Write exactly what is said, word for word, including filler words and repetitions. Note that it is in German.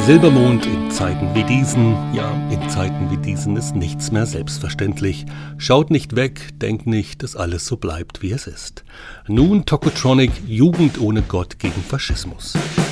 Silbermond in Zeiten wie diesen, ja, in Zeiten wie diesen ist nichts mehr selbstverständlich. Schaut nicht weg, denkt nicht, dass alles so bleibt, wie es ist. Nun Tokotronic, Jugend ohne Gott gegen Faschismus.